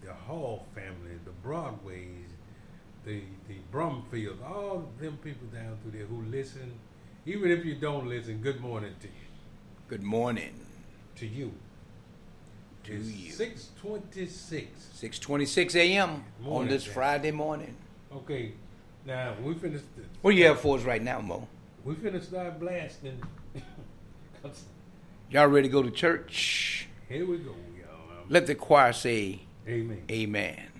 the Hall family, the Broadways, the Brumfields, all them people down through there who listen. Even if you don't listen, good morning to you. Good morning. To you. To It's you. 6:26. 6:26 a.m. Morning, on this Jack. Friday morning. Okay, now we finished. What do you have for us right now, Mo? We finna start blasting. Y'all ready to go to church? Here we go, y'all. Let the choir say Amen. amen.